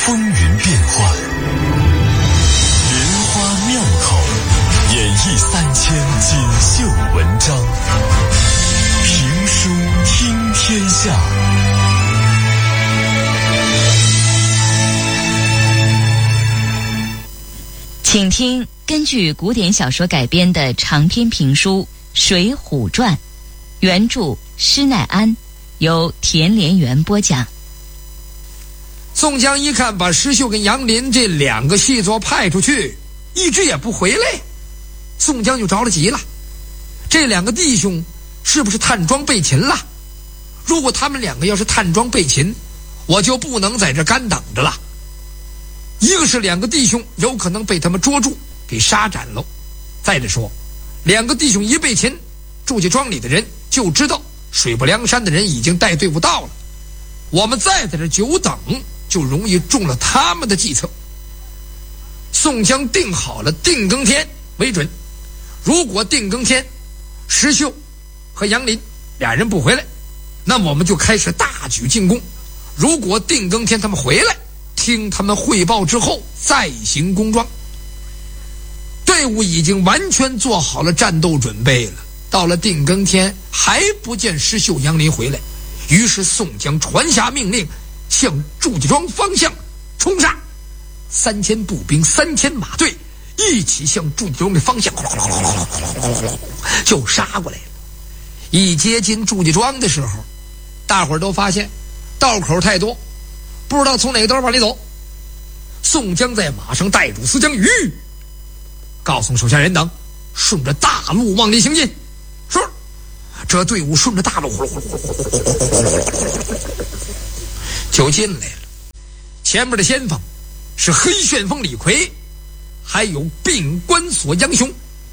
风云变幻，莲花庙口演绎3000锦绣文章，评书听天下。 请听根据古典小说改编的长篇评书《水浒传》，原著施耐庵，由田连元播讲。 宋江一看把石秀跟杨林这2个细作派出去，一直也不回来，宋江就着了急了。这2个弟兄是不是探庄被擒了？如果他们2个要是探庄被擒，我就不能在这干等着了。一个是2个弟兄有可能被他们捉住给杀斩了，再者说2个弟兄一被擒，祝家庄里的人就知道水泊梁山的人已经带队伍到了，我们再在这久等就容易中了他们的计策。宋江定好了定更天为准，如果定更天石秀和杨林2人不回来，那么我们就开始大举进攻，如果定更天他们回来，听他们汇报之后再行攻庄。队伍已经完全做好了战斗准备了，到了定更天还不见石秀杨林回来，于是宋江传下命令，向祝家庄方向冲杀，3000步兵3000马队一起向祝家庄的方向就杀过来了。一接近祝家庄的时候，大伙儿都发现道口太多，不知道从哪个道往里走。宋江在马上带住司将于，告诉手下人等，顺着大路往里行进。是，这队伍顺着大路就进来了。前面的先锋是黑旋风李逵，还有并关索杨雄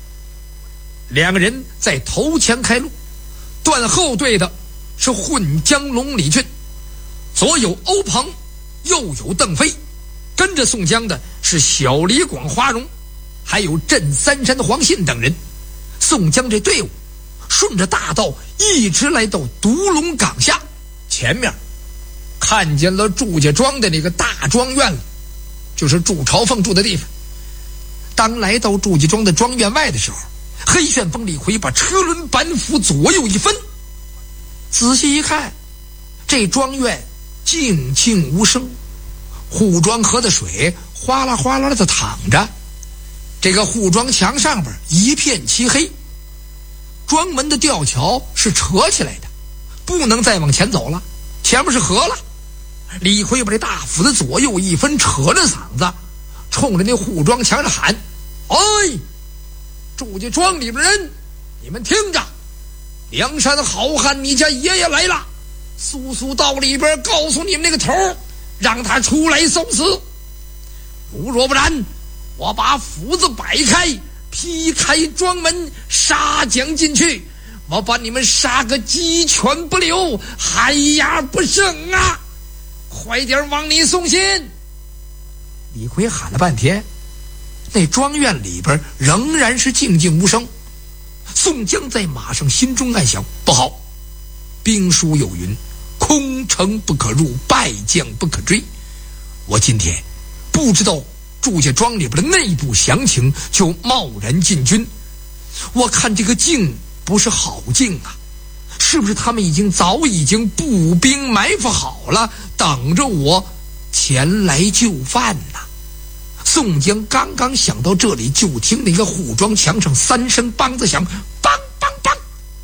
，2个人在头前开路，断后队的是混江龙李俊，左有欧鹏，右有邓飞，跟着宋江的是小李广花荣，还有镇三山的黄信等人。宋江这队伍顺着大道一直来到独龙岗下，前面看见了祝家庄的那个大庄院了，就是祝朝凤住的地方。当来到祝家庄的庄院外的时候，黑旋风李逵把车轮板斧左右一分，仔细一看，这庄院静静无声，护庄河的水哗啦哗啦的淌着，这个护庄墙上边一片漆黑，庄门的吊桥是扯起来的，不能再往前走了，前面是河了。李逵把这大斧子左右一分，扯着嗓子冲着那护庄墙上喊：哎，祝家庄里边人，你们听着，梁山好汉你家爷爷来了，速速到里边告诉你们那个头，让他出来送死。如若不然，我把斧子摆开，劈开庄门，杀将进去，我把你们杀个鸡犬不留，海牙不剩啊！快点往里送信。李逵喊了半天，那庄院里边仍然是静静无声。宋江在马上心中暗想，不好，兵书有云，空城不可入，败将不可追。我今天不知道祝家庄里边的内部详情，就贸然进军，我看这个境不是好境啊，是不是他们早已经步兵埋伏好了，等着我前来就范呢？宋江刚刚想到这里，就听那个护庄墙上3声梆子响，梆梆梆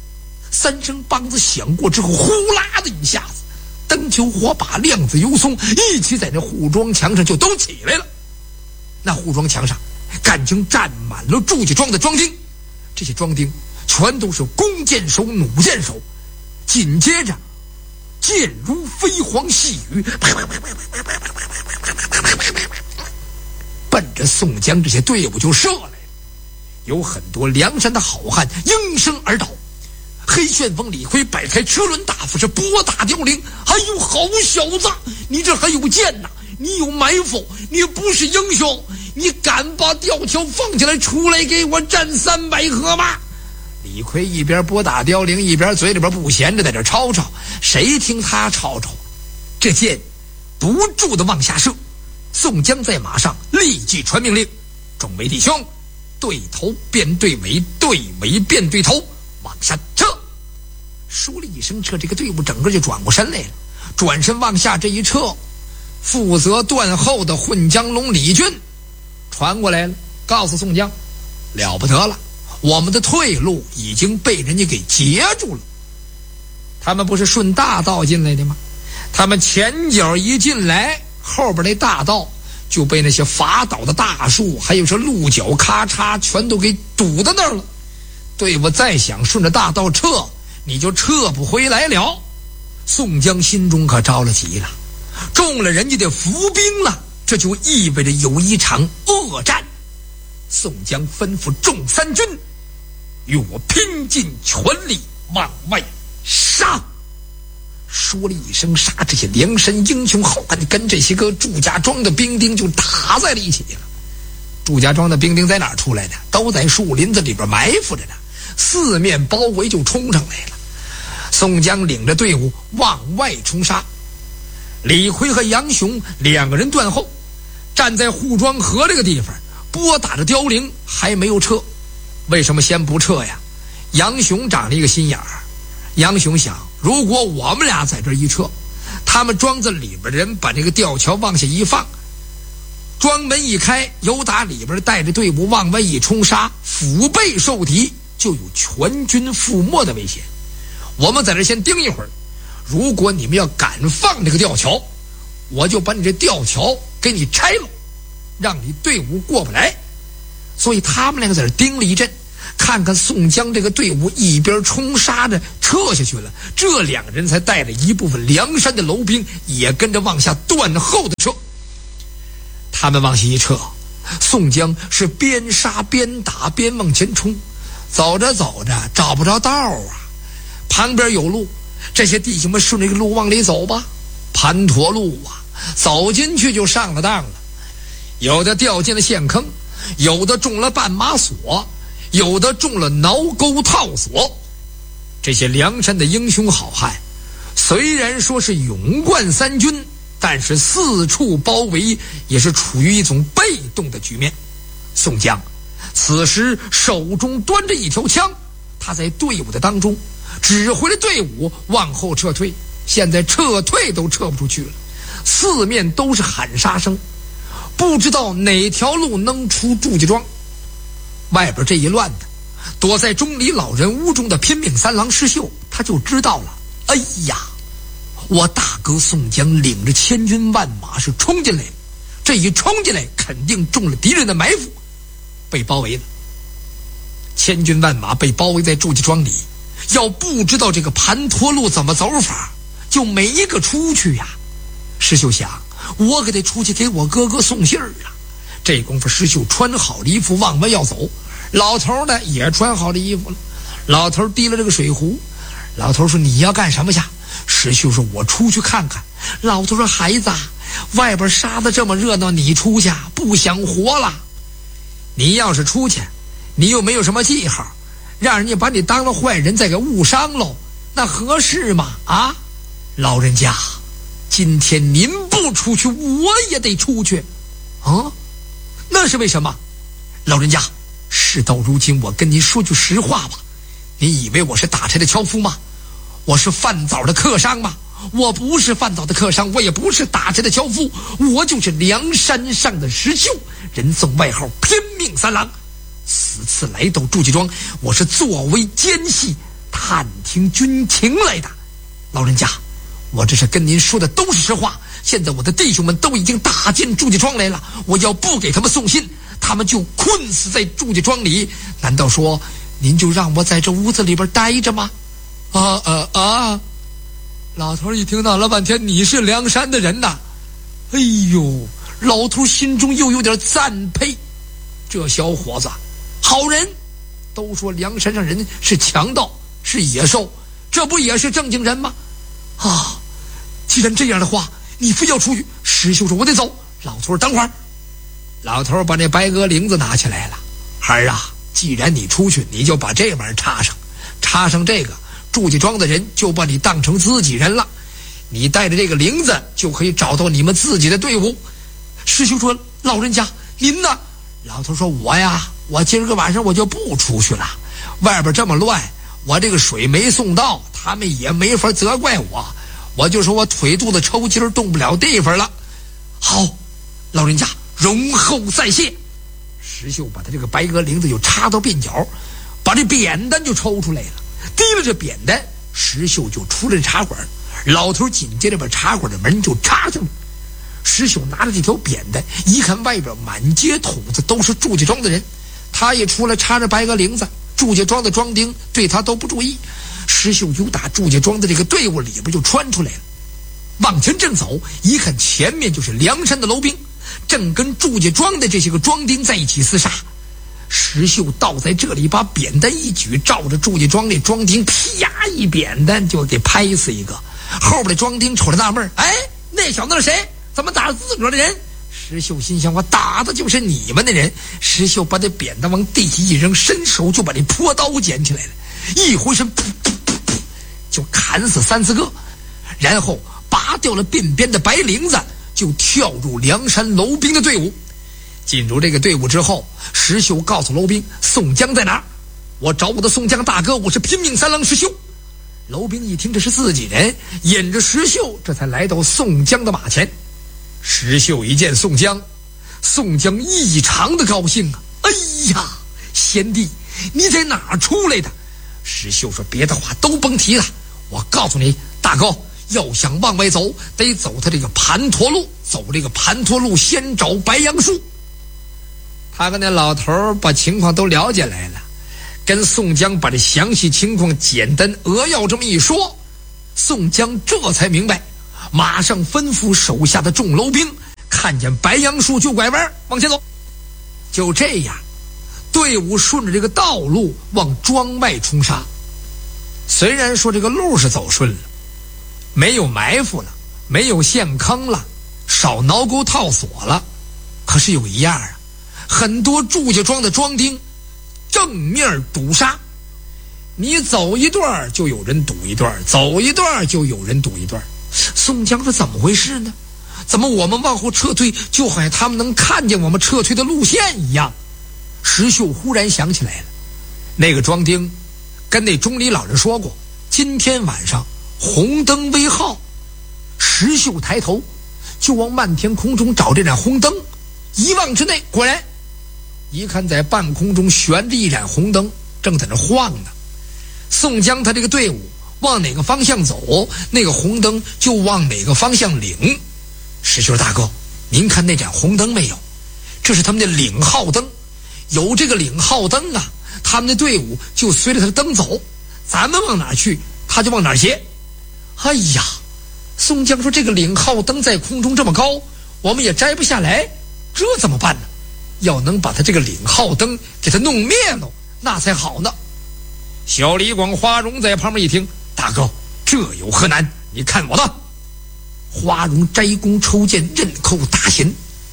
，3声梆子响过之后，呼啦的一下子，灯球火把亮子油松一起在那护庄墙上就都起来了。那护庄墙上感情站满了祝家庄的庄丁，这些庄丁全都是弓箭手弩箭手，紧接着箭如飞蝗细雨，奔着宋江这些队伍就射来了。有很多梁山的好汉应声而倒，黑旋风李逵摆开车轮大斧是拨打凋零。哎呦，好小子，你这还有剑呐，你有埋伏，你不是英雄，你敢把吊桥放下来，出来给我战300合吗？李逵一边拨打凋零，一边嘴里边不闲着在这吵吵，谁听他吵吵，这箭不住的往下射， 宋江在马上立即传命令：众位弟兄，对头变对尾，对尾变对头，往下撤。说了一声撤，这个队伍整个就转过身来了，转身往下这一撤，负责断后的混江龙李俊传过来了，告诉宋江，了不得了，我们的退路已经被人家给截住了。他们不是顺大道进来的吗？他们前脚一进来，后边那大道就被那些伐倒的大树还有这鹿角咔嚓全都给堵到那儿了。队伍再想顺着大道撤，你就撤不回来了。宋江心中可着了急了，中了人家的伏兵了，这就意味着有一场恶战。宋江吩咐众三军，与我拼尽全力往外杀。说了一声杀，这些梁山英雄好汉跟这些个祝家庄的兵丁就打在了一起了。祝家庄的兵丁在哪儿出来的？都在树林子里边埋伏着呢，四面包围就冲上来了。宋江领着队伍往外冲杀，李逵和杨雄两个人断后，站在护庄河这个地方拨打着凋零，还没有撤。为什么先不撤呀？杨雄长了一个心眼儿。杨雄想，如果我们俩在这一撤，他们庄子里边的人把这个吊桥往下一放，庄门一开，由打里边带着队伍往外一冲杀，腹背受敌，就有全军覆没的危险。我们在这先盯一会儿，如果你们要敢放这个吊桥，我就把你这吊桥给你拆了，让你队伍过不来。所以他们两个在这盯了一阵，看看宋江这个队伍一边冲杀着撤下去了，这两个人才带了一部分梁山的楼兵也跟着往下断后的撤。他们往下一撤，宋江是边杀边打边往前冲，走着走着找不着道啊，旁边有路，这些弟兄们顺着这个路往里走吧，盘陀路啊，走进去就上了当了，有的掉进了陷坑，有的中了绊马索，有的中了挠钩套索。这些梁山的英雄好汉虽然说是勇冠三军，但是四处包围，也是处于一种被动的局面。宋江此时手中端着一条枪，他在队伍的当中指挥了队伍往后撤退，现在撤退都撤不出去了，四面都是喊杀声，不知道哪条路能出祝家庄。外边这一乱的，躲在钟离老人屋中的拼命三郎石秀，他就知道了，哎呀，我大哥宋江领着千军万马是冲进来了，这一冲进来肯定中了敌人的埋伏，被包围了。千军万马被包围在祝家庄里，要不知道这个盘陀路怎么走法，就没一个出去呀。石秀想，我可得出去给我哥哥送信儿啊。这功夫石秀穿好了衣服往外要走，老头呢也穿好了衣服了。老头提了这个水壶，老头说，你要干什么去？石秀说，我出去看看。老头说，孩子，外边杀得这么热闹，你出去不想活了？你要是出去，你又没有什么记号，让人家把你当了坏人再给误伤喽，那合适吗？啊，老人家，今天您不出去，我也得出去啊。那是为什么？老人家，事到如今，我跟您说句实话吧，你以为我是打柴的樵夫吗？我是饭枣的客商吗？我不是饭枣的客商，我也不是打柴的樵夫，我就是梁山上的石秀，人送外号拼命三郎。此次来到祝家庄，我是作为奸细探听军情来的。老人家，我这是跟您说的都是实话，现在我的弟兄们都已经打进祝家庄来了，我要不给他们送信，他们就困死在祝家庄里。难道说您就让我在这屋子里边待着吗？老头一听到了半天，你是梁山的人呐，哎呦，老头心中又有点赞佩，这小伙子好人。都说梁山上人是强盗是野兽，这不也是正经人吗？啊，既然这样的话，你非要出去。石秀说，我得走。老头等会儿。老头把那白鸽铃子拿起来了，孩儿啊，既然你出去，你就把这玩意儿插上这个，祝家庄的人就把你当成自己人了，你带着这个铃子就可以找到你们自己的队伍。 石秀说：“老人家，您呢？”老头说：“我呀，我今儿个晚上我就不出去了，外边这么乱，我这个水没送到，他们也没法责怪我，我就说我腿肚子抽筋儿，动不了地方了。”好，老人家容后再谢。石秀把他这个白鹅铃子就插到鬓角，把这扁担就抽出来了，提了这扁担，石秀就出了这茶馆。老头紧接着把茶馆的门就插上了。石秀拿着这条扁担，一看外边满街土子都是祝家庄的人，他也出来插着白鹅铃子，祝家庄的庄丁对他都不注意。石秀就打祝家庄的这个队伍里边就穿出来了，往前正走，一看前面就是梁山的楼兵，正跟祝家庄的这些个庄丁在一起厮杀。石秀倒在这里，把扁担一举，照着祝家庄那庄丁啪一扁担就给拍死一个。后边的庄丁瞅着纳闷，哎，那小子是谁？怎么打着自个儿的人？石秀心想，我打的就是你们的人。石秀把这扁担往地下一扔，伸手就把这坡刀捡起来了，一回身噗噗噗噗就砍死3、4个，然后拔掉了鬓边的白铃子，就跳入梁山楼兵的队伍。进入这个队伍之后，石秀告诉楼兵，宋江在哪儿？我找我的宋江大哥，我是拼命三郎石秀。楼兵一听这是自己人，引着石秀这才来到宋江的马前。石秀一见宋江，宋江异常的高兴啊！哎呀，贤弟，你在哪儿出来的？石秀说：“别的话都甭提了，我告诉你，大哥，要想往外走，得走他这个盘陀路，走这个盘陀路先找白杨树。”他跟那老头把情况都了解来了，跟宋江把这详细情况简单扼要这么一说，宋江这才明白，马上吩咐手下的众楼兵，看见白杨树就拐弯往前走。就这样，队伍顺着这个道路往庄外冲杀。虽然说这个路是走顺了，没有埋伏了，没有陷坑了，少挠钩套锁了，可是有一样啊，很多祝家庄的庄丁正面堵杀，你走一段就有人堵一段，走一段就有人堵一段。宋江说：“怎么回事呢？怎么我们往后撤退，就好像他们能看见我们撤退的路线一样？”石秀忽然想起来了，那个庄丁跟那钟离老人说过，今天晚上红灯微号。石秀抬头就往漫天空中找这盏红灯，一望之内，果然一看在半空中悬着一盏红灯，正在那晃呢。宋江他这个队伍往哪个方向走，那个红灯就往哪个方向领。石秀大哥，您看那盏红灯没有？这是他们的领号灯，有这个领号灯啊，他们的队伍就随着他的灯走，咱们往哪去，他就往哪斜。哎呀，宋江说，这个领号灯在空中这么高，我们也摘不下来，这怎么办呢？要能把他这个领号灯给他弄灭了，那才好呢。小李广、花荣在旁边一听，大哥，这有何难？你看我的。花荣摘弓抽箭，刃扣打弦，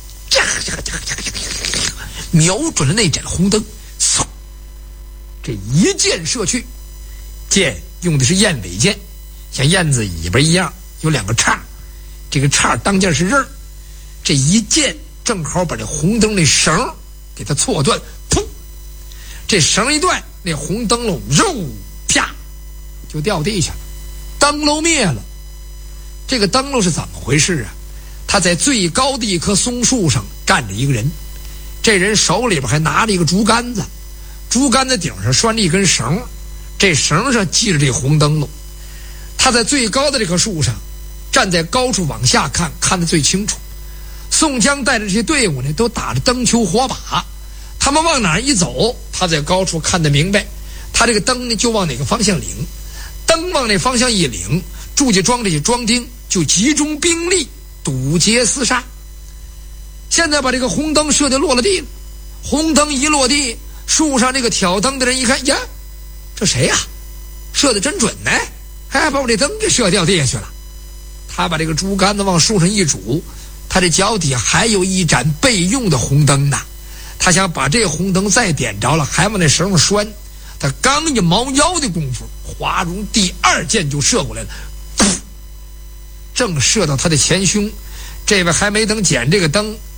瞄准了那盏红灯，这一箭射去。箭用的是燕尾箭，像燕子尾巴一样，有2个叉，这个叉当间是刃儿，这一箭正好把这红灯那绳给它错断，砰！这绳一断，那红灯笼肉啪就掉地下了，灯笼灭了。这个灯笼是怎么回事啊？他在最高的一棵松树上站着一个人，这人手里边还拿着一个竹竿子，竹竿子顶上拴着一根绳，这绳上系着这红灯笼。他在最高的这棵树上站在高处往下看，看得最清楚。宋江带着这些队伍呢，都打着灯球火把，他们往哪儿一走，他在高处看得明白，他这个灯呢就往哪个方向领，灯往那方向一领，祝家庄这些庄丁就集中兵力堵截厮杀。现在把这个红灯射得落了地了，红灯一落地，树上这个挑灯的人一看，呀，这谁呀？射得真准呢，还把我这灯给射掉地下去了。他把这个竹竿子往树上一拄，他这脚底还有一盏备用的红灯呢，他想把这红灯再点着了，还往那绳上拴。他刚一猫腰的功夫，花荣第2箭就射过来了，正射到他的前胸。这位还没等捡这个灯，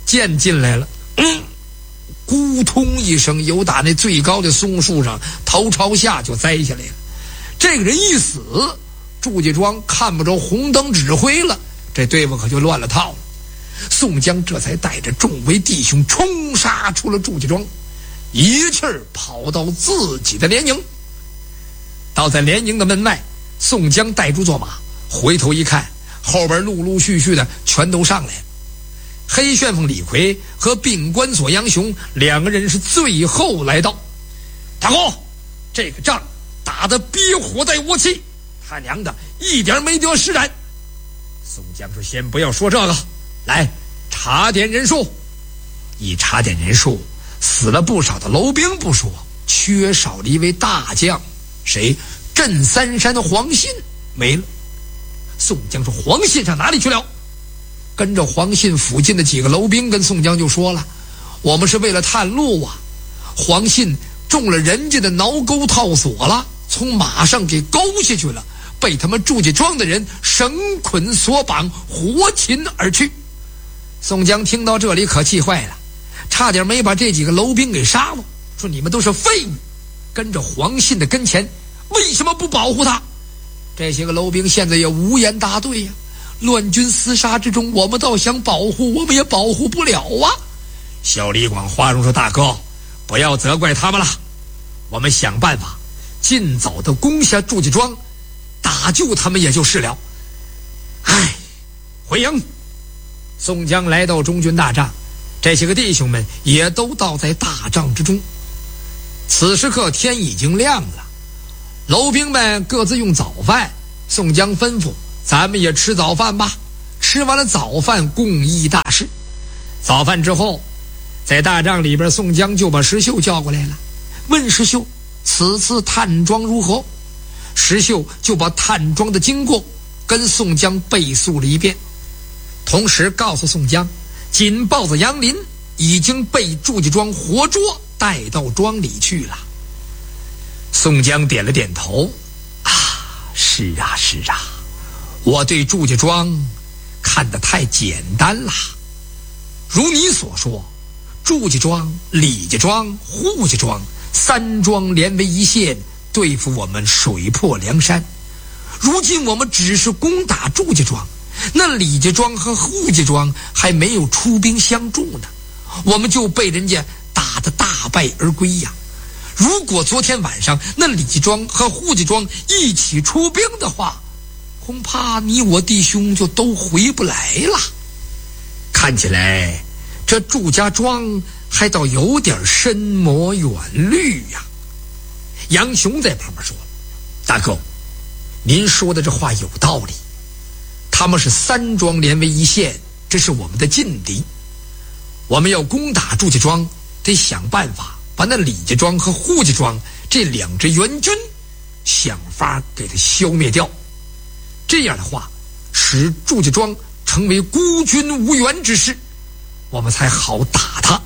箭进来了，咕通一声，由打那最高的松树上头朝下就栽下来了。这个人一死，祝家庄看不着红灯指挥了，这队伍可就乱了套了。宋江这才带着众位弟兄冲杀出了祝家庄，一气儿跑到自己的连营。到在连营的门外，宋江带住坐马，回头一看，后边陆陆续续的全都上来了。黑旋风李逵和并关索杨雄两个人是最后来到。大哥，这个仗打得憋火带窝气，他娘的一点没得施展。宋江说：“先不要说这个，来查点人数。”一查点人数，死了不少的楼兵不说，缺少了一位大将，谁？镇三山的黄信没了。宋江说：“黄信上哪里去了？”跟着黄信附近的几个楼兵跟宋江就说了：“我们是为了探路啊，黄信中了人家的挠钩套索了，从马上给勾下去了，被他们祝家庄的人绳捆索绑，活擒而去。”宋江听到这里可气坏了，差点没把这几个楼兵给杀了，说：“你们都是废物，跟着黄信的跟前，为什么不保护他？”这些个楼兵现在也无言答对呀。乱军厮杀之中，我们倒想保护，我们也保护不了啊。小李广花荣说：“大哥，不要责怪他们了，我们想办法尽早的攻下祝家庄，打救他们也就是了。”哎，回营。宋江来到中军大帐，这些个弟兄们也都倒在大帐之中。此时刻天已经亮了，楼兵们各自用早饭。宋江吩咐：“咱们也吃早饭吧。”吃完了早饭，共议大事。早饭之后，在大帐里边，宋江就把石秀叫过来了，问石秀此次探庄如何。石秀就把探庄的经过跟宋江背述了一遍，同时告诉宋江，锦豹子杨林已经被祝家庄活捉带到庄里去了。宋江点了点头：“啊，是啊是啊，我对祝家庄看得太简单了。如你所说，祝家庄、李家庄、扈家庄三庄连为一线，对付我们水泊梁山。如今我们只是攻打祝家庄，那李家庄和扈家庄还没有出兵相助呢，我们就被人家打得大败而归呀。如果昨天晚上那李家庄和扈家庄一起出兵的话，恐怕你我弟兄就都回不来了。看起来这祝家庄还倒有点深谋远虑呀。”杨雄在旁边说：“大哥，您说的这话有道理，他们是三庄连为一线，这是我们的劲敌，我们要攻打祝家庄，得想办法把那李家庄和扈家庄这两支援军想法给它消灭掉。这样的话，使祝家庄成为孤军无援之势，我们才好打他。”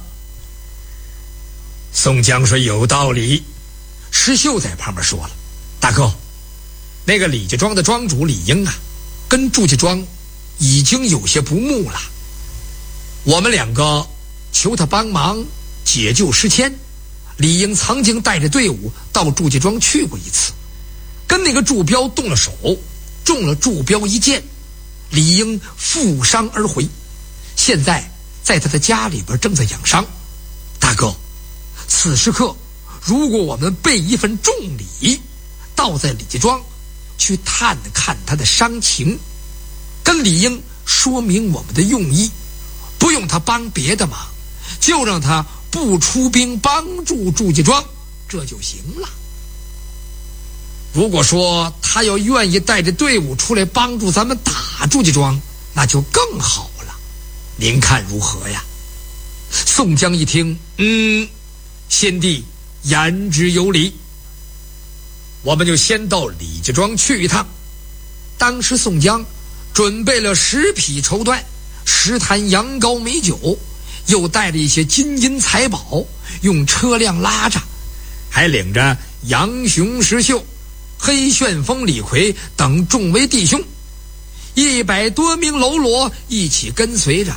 宋江说：“有道理。”石秀在旁边说了：“大哥，那个李家庄的庄主李应啊，跟祝家庄已经有些不睦了，我们两个求他帮忙解救失迁。李应曾经带着队伍到祝家庄去过一次，跟那个祝彪动了手，中了祝彪一箭，李应负伤而回，现在在他的家里边正在养伤。大哥，此时刻如果我们备一份重礼，到在李家庄去探看他的伤情，跟李应说明我们的用意，不用他帮别的忙，就让他不出兵帮助祝家庄，这就行了。如果说他要愿意带着队伍出来帮助咱们打祝家庄，那就更好了，您看如何呀？”宋江一听，先帝言之有理，我们就先到李家庄去一趟。当时宋江准备了10匹绸缎，10坛羊羔美酒，又带了一些金银财宝，用车辆拉着，还领着杨雄、石秀、黑旋风李逵等众位弟兄，100多名喽啰一起跟随着，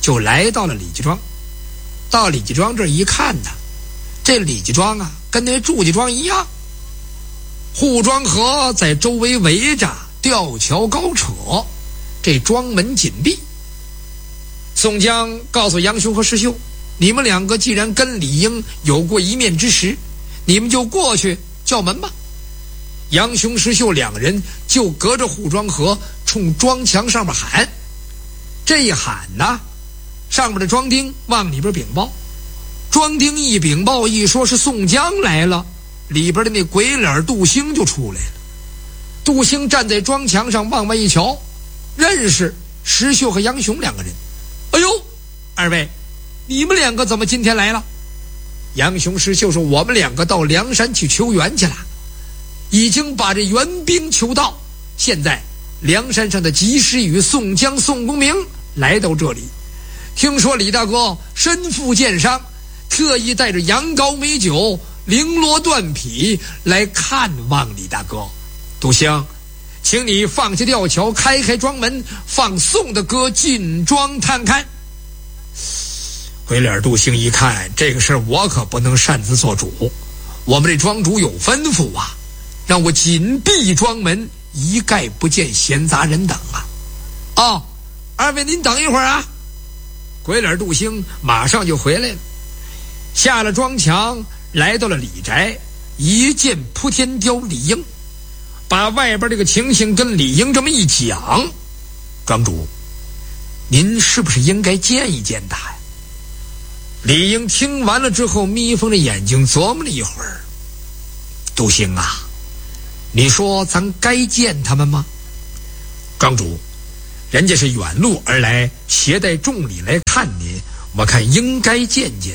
就来到了李家庄。到李家庄这一看呢，这李家庄啊，跟那祝家庄一样，护庄河在周围围着，吊桥高扯，这庄门紧闭。宋江告诉杨雄和石秀，你们两个既然跟李应有过一面之实，你们就过去叫门吧。杨雄石秀两人就隔着护庄河冲庄墙上面喊。这一喊呢，上面的庄丁往里边禀报，庄丁一禀报，一说是宋江来了，里边的那鬼脸杜兴就出来了。杜兴站在庄墙上往外一瞧，认识石秀和杨雄两个人。哎呦，二位，你们两个怎么今天来了？杨雄石秀说，我们两个到梁山去求援去了，已经把这援兵求到，现在梁山上的及时雨宋江、宋公明来到这里，听说李大哥身负箭伤，特意带着羊羔美酒、绫罗缎匹来看望李大哥。杜兴，请你放下吊桥，开庄门，放宋大哥进庄探看。鬼脸杜兴一看，这个事儿我可不能擅自做主，我们这庄主有吩咐啊，让我紧闭庄门，一概不见闲杂人等啊。哦，二位您等一会儿啊。鬼脸杜兴马上就回来了，下了庄墙，来到了李宅，一见扑天雕李应，把外边这个情形跟李应这么一讲。庄主，您是不是应该见一见他呀？李应听完了之后，眯缝着眼睛琢磨了一会儿。杜兴啊，你说咱该见他们吗？庄主，人家是远路而来，携带重礼来看您，我看应该见见。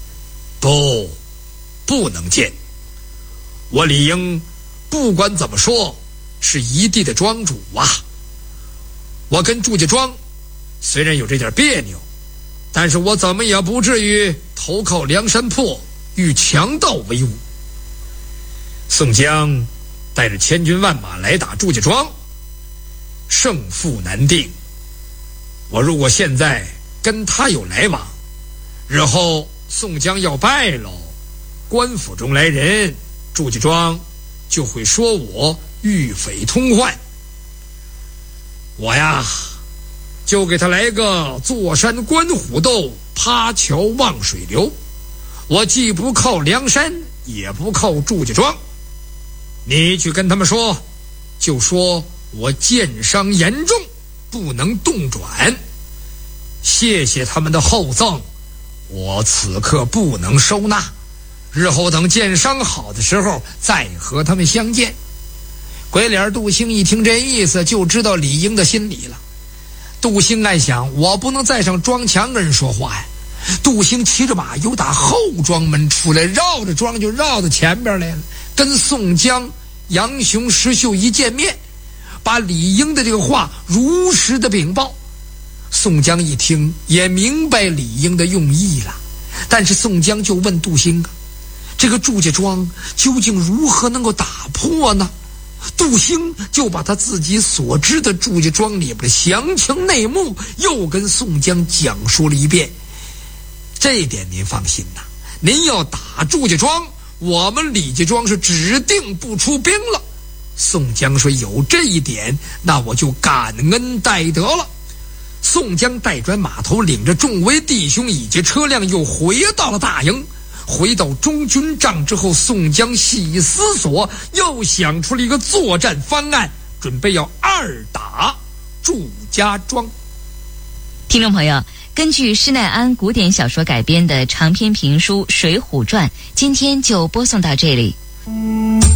不能见。我李应不管怎么说是一地的庄主啊，我跟祝家庄虽然有这点别扭，但是我怎么也不至于投靠梁山泊，与强盗为伍。宋江带着千军万马来打祝家庄，胜负难定。我如果现在跟他有来往，日后宋江要败喽，官府中来人，祝家庄就会说我御匪通坏。我呀，就给他来个坐山观虎斗，趴桥望水流。我既不靠梁山，也不靠祝家庄。你去跟他们说，就说我箭伤严重，不能动转。谢谢他们的厚赠，我此刻不能收纳，日后等箭伤好的时候再和他们相见。鬼脸杜兴一听这意思，就知道李应的心里了。杜兴暗想，我不能再上庄墙跟人说话呀。杜兴骑着马由打后庄门出来，绕着庄就绕到前边来了，跟宋江、杨雄、石秀一见面，把李应的这个话如实的禀报。宋江一听也明白李应的用意了，但是宋江就问杜兴啊，这个祝家庄究竟如何能够打破呢？杜兴就把他自己所知的祝家庄里边的详情内幕又跟宋江讲述了一遍。这一点您放心呐，您要打祝家庄，我们李家庄是指定不出兵了。宋江说，有这一点，那我就感恩戴德了。宋江带转马头，领着众位弟兄以及车辆又回到了大营。回到中军帐之后，宋江细思索，又想出了一个作战方案，准备要二打祝家庄。 听众朋友，根据施耐庵古典小说改编的长篇评书《水浒传》，今天就播送到这里。